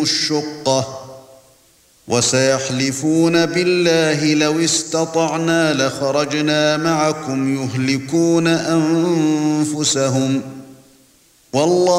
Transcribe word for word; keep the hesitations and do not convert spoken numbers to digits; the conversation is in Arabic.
الشقة وسيحلفون بالله لو استطعنا لخرجنا معكم يهلكون أنفسهم والله